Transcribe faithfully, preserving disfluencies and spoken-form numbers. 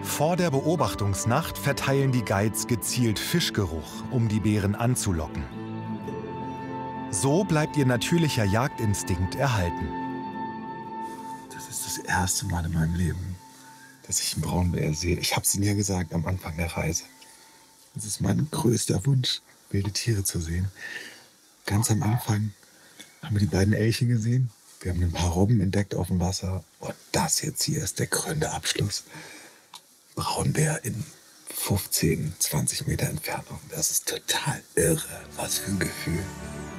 Vor der Beobachtungsnacht verteilen die Guides gezielt Fischgeruch, um die Bären anzulocken. So bleibt ihr natürlicher Jagdinstinkt erhalten. Das ist das erste Mal in meinem Leben, dass ich einen Braunbär sehe. Ich habe es Ihnen ja gesagt am Anfang der Reise. Das ist mein größter Wunsch, wilde Tiere zu sehen. Ganz am Anfang haben wir die beiden Elche gesehen. Wir haben ein paar Robben entdeckt auf dem Wasser. Und das jetzt hier ist der krönende Abschluss. Braunbär in fünfzehn, zwanzig Meter Entfernung. Das ist total irre. Was für ein Gefühl.